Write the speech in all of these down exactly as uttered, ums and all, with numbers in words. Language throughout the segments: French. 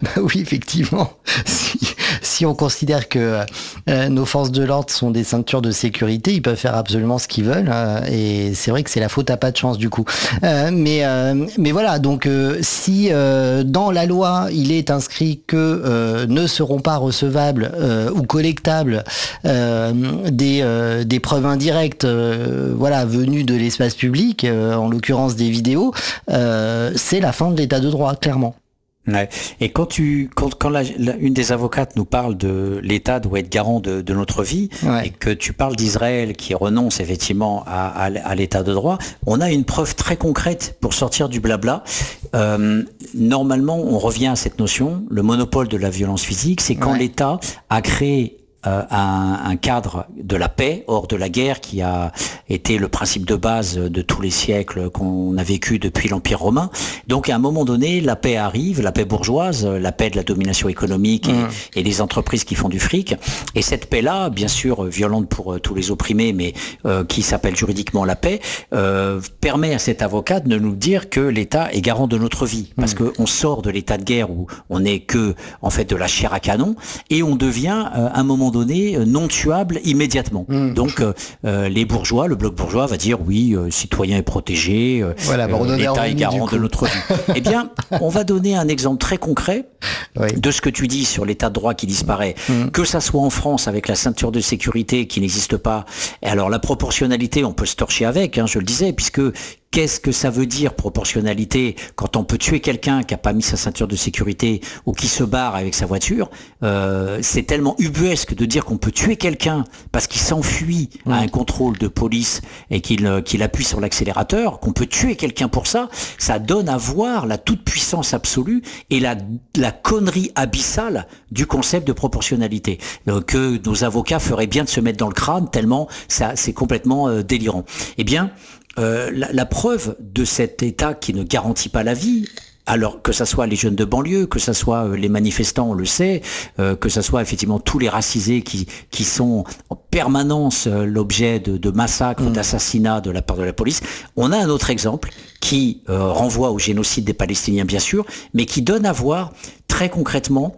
Bah oui, effectivement. Si, si on considère que euh, nos forces de l'ordre sont des ceintures de sécurité, ils peuvent faire absolument ce qu'ils veulent. Euh, et c'est vrai que c'est la faute à pas de chance du coup. Euh, mais, euh, mais voilà, donc euh, si euh, dans la loi il est inscrit que euh, ne seront pas recevables euh, ou collectables euh, des, euh, des preuves indirectes, euh, voilà, venues de l'espace public, euh, en l'occurrence des vidéos, euh, c'est la fin de l'état de droit, clairement. Ouais. Et quand tu, quand, quand la, la, une des avocates nous parle de l'État doit être garant de, de notre vie, ouais. et que tu parles d'Israël qui renonce effectivement à, à, à l'État de droit, on a une preuve très concrète pour sortir du blabla. Euh, normalement, on revient à cette notion, le monopole de la violence physique, c'est quand ouais. l'État a créé Euh, un, un cadre de la paix hors de la guerre qui a été le principe de base de tous les siècles qu'on a vécu depuis l'Empire romain. Donc à un moment donné, la paix arrive, la paix bourgeoise, la paix de la domination économique et, mmh. et des entreprises qui font du fric. Et cette paix-là, bien sûr violente pour euh, tous les opprimés, mais euh, qui s'appelle juridiquement la paix, euh, permet à cet avocat de nous dire que l'État est garant de notre vie. Parce mmh. qu'on sort de l'état de guerre où on n'est que en fait de la chair à canon et on devient euh, à un moment donné non tuable immédiatement. Mmh. Donc euh, les bourgeois, le bloc bourgeois va dire oui, euh, citoyen est protégé, euh, voilà, bah, euh, l'État est garant de notre vie. Eh bien, on va donner un exemple très concret oui. de ce que tu dis sur l'état de droit qui disparaît, mmh. que ça soit en France avec la ceinture de sécurité qui n'existe pas. Et alors la proportionnalité, on peut se torcher avec, hein, je le disais, puisque qu'est-ce que ça veut dire proportionnalité quand on peut tuer quelqu'un qui a pas mis sa ceinture de sécurité ou qui se barre avec sa voiture? euh, C'est tellement ubuesque de dire qu'on peut tuer quelqu'un parce qu'il s'enfuit mmh. à un contrôle de police et qu'il qu'il appuie sur l'accélérateur, qu'on peut tuer quelqu'un pour ça. Ça donne à voir la toute-puissance absolue et la, la connerie abyssale du concept de proportionnalité euh, que nos avocats feraient bien de se mettre dans le crâne tellement ça c'est complètement euh, délirant. Eh bien, Euh, la, la preuve de cet État qui ne garantit pas la vie, alors que ça soit les jeunes de banlieue, que ça soit euh, les manifestants, on le sait, euh, que ça soit effectivement tous les racisés qui qui sont en permanence euh, l'objet de, de massacres, mmh. d'assassinats de la part de la police. On a un autre exemple qui euh, renvoie au génocide des Palestiniens, bien sûr, mais qui donne à voir très concrètement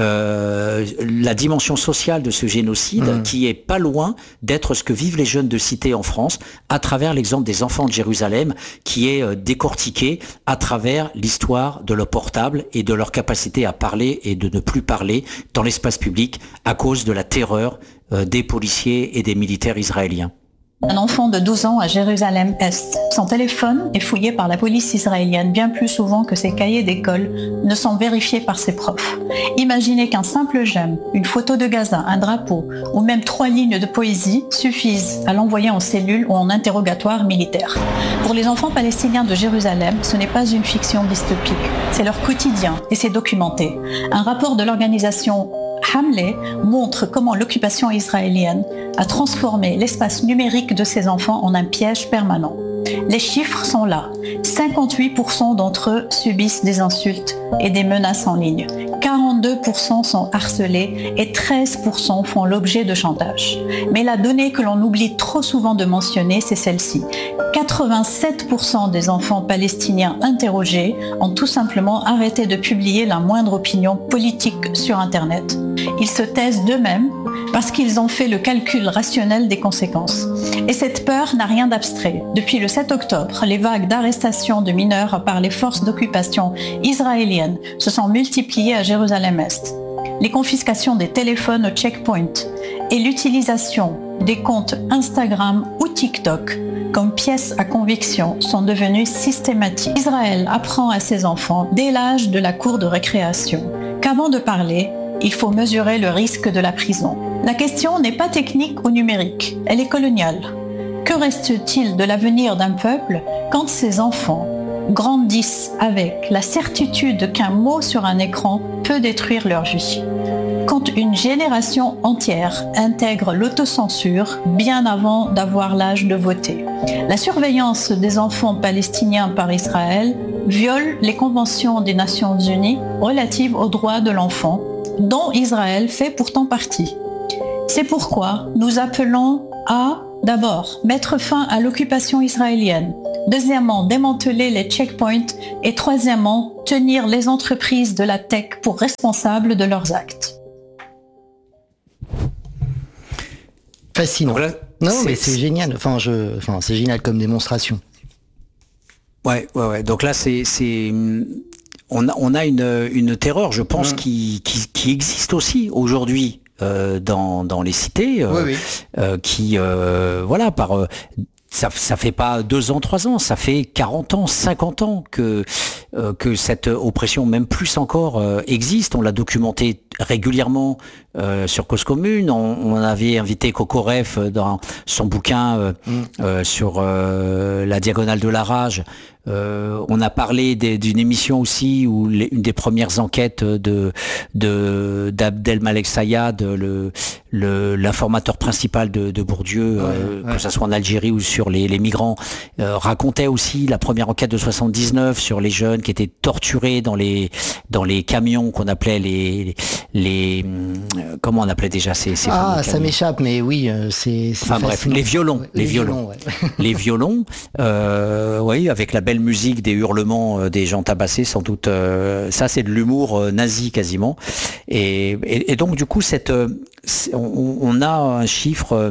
Euh, la dimension sociale de ce génocide mmh. qui est pas loin d'être ce que vivent les jeunes de cité en France à travers l'exemple des enfants de Jérusalem qui est euh, décortiqué à travers l'histoire de leur portable et de leur capacité à parler et de ne plus parler dans l'espace public à cause de la terreur euh, des policiers et des militaires israéliens. Un enfant de douze ans à Jérusalem-Est. Son téléphone est fouillé par la police israélienne bien plus souvent que ses cahiers d'école ne sont vérifiés par ses profs. Imaginez qu'un simple j'aime, une photo de Gaza, un drapeau ou même trois lignes de poésie suffisent à l'envoyer en cellule ou en interrogatoire militaire. Pour les enfants palestiniens de Jérusalem, ce n'est pas une fiction dystopique, c'est leur quotidien et c'est documenté. Un rapport de l'organisation Hamlet montre comment l'occupation israélienne a transformé l'espace numérique de ces enfants en un piège permanent. Les chiffres sont là. cinquante-huit pour cent d'entre eux subissent des insultes et des menaces en ligne. quarante-deux pour cent sont harcelés et treize pour cent font l'objet de chantage. Mais la donnée que l'on oublie trop souvent de mentionner, c'est celle-ci. quatre-vingt-sept pour cent des enfants palestiniens interrogés ont tout simplement arrêté de publier la moindre opinion politique sur Internet. Ils se taisent d'eux-mêmes parce qu'ils ont fait le calcul rationnel des conséquences. Et cette peur n'a rien d'abstrait. Depuis le sept octobre, les vagues d'arrestations de mineurs par les forces d'occupation israéliennes se sont multipliées à Jérusalem-Est. Les confiscations des téléphones au checkpoint et l'utilisation des comptes Instagram ou TikTok comme pièces à conviction sont devenues systématiques. Israël apprend à ses enfants dès l'âge de la cour de récréation qu'avant de parler, il faut mesurer le risque de la prison. La question n'est pas technique ou numérique, elle est coloniale. Que reste-t-il de l'avenir d'un peuple quand ses enfants grandissent avec la certitude qu'un mot sur un écran peut détruire leur vie? Quand une génération entière intègre l'autocensure bien avant d'avoir l'âge de voter. La surveillance des enfants palestiniens par Israël viole les conventions des Nations Unies relatives aux droits de l'enfant, dont Israël fait pourtant partie. C'est pourquoi nous appelons à D'abord, mettre fin à l'occupation israélienne. Deuxièmement, démanteler les checkpoints. Et troisièmement, tenir les entreprises de la tech pour responsables de leurs actes. Fascinant. Voilà, non, c'est, mais c'est, c'est génial. Enfin, je, enfin, c'est génial comme démonstration. Ouais, ouais, ouais. Donc là, c'est, c'est, on a, on a une, une terreur, je pense, mmh. qui, qui, qui existe aussi aujourd'hui euh, dans, dans les cités, euh, oui, oui. Euh, qui, euh, voilà, par. Euh, Ça, ça fait pas deux ans, trois ans, ça fait quarante ans, cinquante ans que euh, que cette oppression, même plus encore, euh, existe. On l'a documenté régulièrement euh, sur Cause Commune. On, on avait invité Kokoreff dans son bouquin euh, mmh. euh, sur euh, la diagonale de la rage. Euh, on a parlé des, d'une émission aussi où les, une des premières enquêtes de, de d'Abdel Malek Sayad, le, le l'informateur principal de, de Bourdieu, ouais, euh, ouais. que ça soit en Algérie ou sur les, les migrants, euh, racontait aussi la première enquête de soixante-dix-neuf sur les jeunes qui étaient torturés dans les dans les camions qu'on appelait les les, les comment on appelait déjà ces, ces ah ça m'échappe mais oui c'est, c'est enfin bref les violons ouais, les, les violons, violons ouais. les violons euh, oui avec la belle musique des hurlements euh, des gens tabassés sans doute euh, ça c'est de l'humour euh, nazi quasiment et, et, et donc du coup cette euh, on, on a un chiffre euh,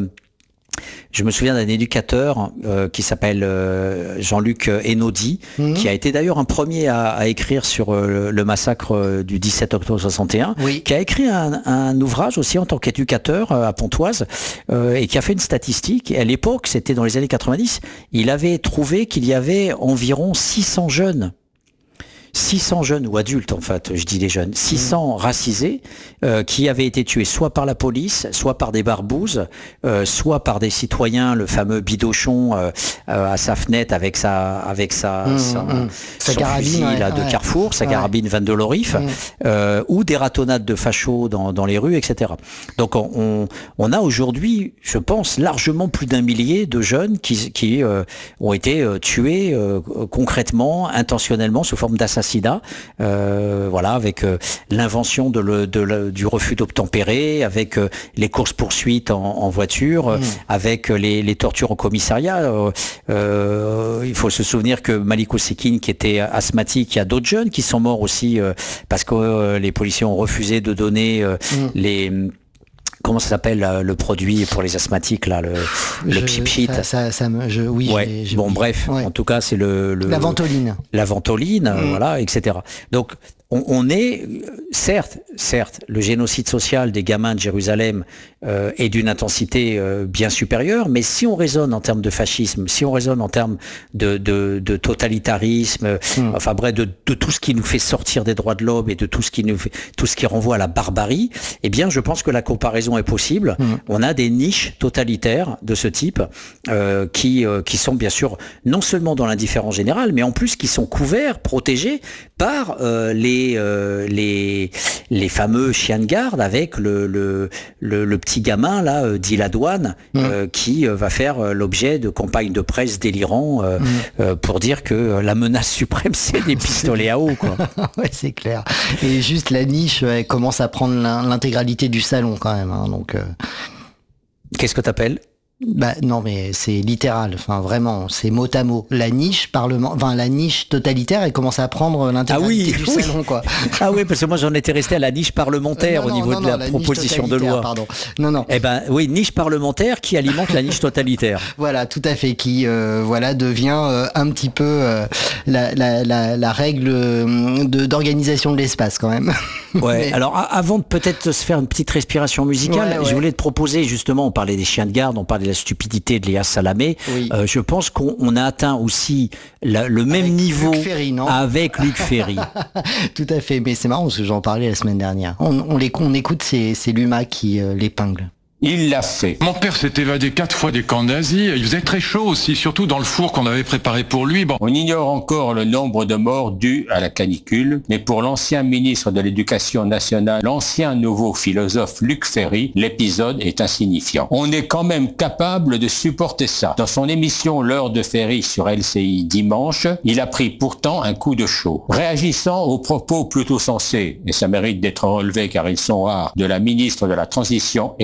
je me souviens d'un éducateur euh, qui s'appelle euh, Jean-Luc Enaudi, mmh. qui a été d'ailleurs un premier à, à écrire sur euh, le massacre euh, du dix-sept octobre soixante et un, oui. qui a écrit un, un ouvrage aussi en tant qu'éducateur euh, à Pontoise euh, et qui a fait une statistique. Et à l'époque, c'était dans les années quatre-vingt-dix, il avait trouvé qu'il y avait environ six cents jeunes. six cents jeunes ou adultes en fait, je dis les jeunes, six cents mmh. racisés euh, qui avaient été tués soit par la police, soit par des barbouzes, euh, soit par des citoyens, le fameux Bidochon euh, euh, à sa fenêtre avec sa avec sa, mmh, sa, mmh. son sa carabine fusil ouais, là, de ouais. Carrefour, sa ouais. carabine Van de Lorif, mmh. euh, ou des ratonnades de fachos dans, dans les rues, et cetera. Donc on, on, on a aujourd'hui, je pense, largement plus d'un millier de jeunes qui, qui euh, ont été euh, tués euh, concrètement, intentionnellement, sous forme d'assassinat. Euh, voilà, avec euh, l'invention de le, de le, du refus d'obtempérer, avec euh, les courses-poursuites en, en voiture, mmh. avec les, les tortures au commissariat. Euh, euh, il faut se souvenir que Maliko Sekine, qui était asthmatique, il y a d'autres jeunes qui sont morts aussi euh, parce que euh, les policiers ont refusé de donner euh, mmh. les... Comment ça s'appelle le produit pour les asthmatiques là, le, le pipchit. Ça, ça, ça me, je, oui. Ouais. J'ai, j'ai bon, oui. bref, ouais. en tout cas, c'est le, le la ventoline. La ventoline, mmh. voilà, et cetera. Donc, on, on est, certes, certes, le génocide social des gamins de Jérusalem euh, est d'une intensité euh, bien supérieure, mais si on raisonne en termes de fascisme, si on raisonne en termes de, de, de totalitarisme, mmh. enfin bref, de, de tout ce qui nous fait sortir des droits de l'homme et de tout ce qui nous fait, tout ce qui renvoie à la barbarie, eh bien, je pense que la comparaison est possible. Mmh. On a des niches totalitaires de ce type euh, qui, euh, qui sont bien sûr non seulement dans l'indifférence générale, mais en plus qui sont couverts, protégés par euh, les, euh, les les fameux chiens de garde avec le le, le, le petit gamin là, euh, dit Ladouane, mmh. euh, qui euh, va faire euh, l'objet de campagnes de presse délirants euh, mmh. euh, pour dire que euh, la menace suprême c'est des pistolets à eau quoi. Ouais, c'est clair. Et juste la niche elle commence à prendre l'intégralité du salon quand même. Hein, donc. Euh... Qu'est-ce que t'appelles ? Bah non mais c'est littéral, enfin vraiment, c'est mot à mot. La niche parlement, enfin la niche totalitaire, elle commence à prendre l'intégralité ah oui, du oui. salon quoi. Ah oui, parce que moi j'en étais resté à la niche parlementaire euh, non, au niveau non, de non, la, la proposition de loi. Pardon. Non non. Eh ben oui, niche parlementaire qui alimente la niche totalitaire. Voilà, tout à fait, qui euh, voilà devient euh, un petit peu euh, la, la, la, la règle de, d'organisation de l'espace quand même. Ouais. Mais... Alors a- avant de peut-être se faire une petite respiration musicale, ouais, ouais. je voulais te proposer justement, on parlait des chiens de garde, on parlait de la stupidité de Léa Salamé. Oui. Euh, je pense qu'on on a atteint aussi la, le même avec niveau Luc Ferry, non avec Luc Ferry. Tout à fait, mais c'est marrant parce que j'en parlais la semaine dernière. On, on, les, on écoute, c'est, c'est Luma qui euh, l'épingle. Il l'a fait. Mon père s'est évadé quatre fois des camps nazis. Il faisait très chaud aussi, surtout dans le four qu'on avait préparé pour lui. Bon. On ignore encore le nombre de morts dus à la canicule, mais pour l'ancien ministre de l'Éducation nationale, l'ancien nouveau philosophe Luc Ferry, l'épisode est insignifiant. On est quand même capable de supporter ça. Dans son émission L'heure de Ferry sur L C I dimanche, il a pris pourtant un coup de chaud. Réagissant aux propos plutôt sensés, et ça mérite d'être relevé car ils sont rares, de la ministre de la Transition écologique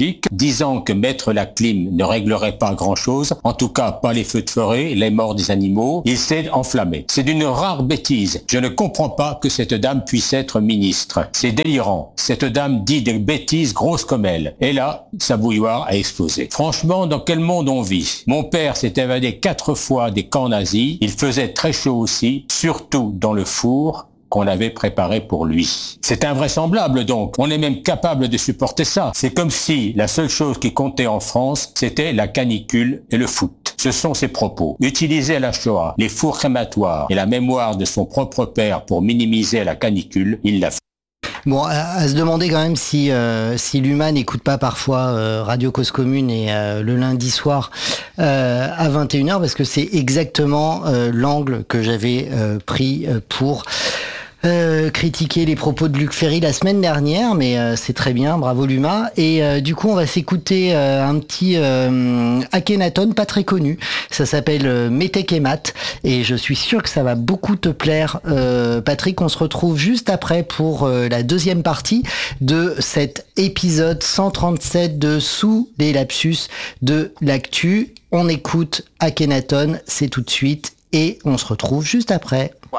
logique, disant que mettre la clim ne réglerait pas grand-chose, en tout cas pas les feux de forêt, les morts des animaux. Il s'est enflammé. C'est d'une rare bêtise. Je ne comprends pas que cette dame puisse être ministre. C'est délirant. Cette dame dit des bêtises grosses comme elle. Et là, sa bouilloire a explosé. Franchement, dans quel monde on vit? Mon père s'est évadé quatre fois des camps nazis. Il faisait très chaud aussi, surtout dans le four qu'on avait préparé pour lui. C'est invraisemblable donc. On est même capable de supporter ça. C'est comme si la seule chose qui comptait en France, c'était la canicule et le foot. Ce sont ses propos. Utiliser la Shoah, les fours crématoires et la mémoire de son propre père pour minimiser la canicule, il l'a fait. Bon, à, à se demander quand même si euh, si l'U M A n'écoute pas parfois euh, Radio Cause Commune et euh, le lundi soir euh, à vingt et une heures, parce que c'est exactement euh, l'angle que j'avais euh, pris euh, pour Euh, critiquer les propos de Luc Ferry la semaine dernière, mais euh, c'est très bien, bravo Luma. Et euh, du coup, on va s'écouter euh, un petit euh, Akhenaton pas très connu. Ça s'appelle euh, Metek et Mat, et je suis sûr que ça va beaucoup te plaire, euh, Patrick. On se retrouve juste après pour euh, la deuxième partie de cet épisode cent trente-sept de Sous les lapsus de l'actu. On écoute Akhenaton, c'est tout de suite, et on se retrouve juste après. Wow.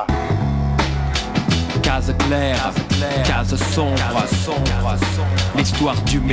Case claire, case sombre, l'histoire du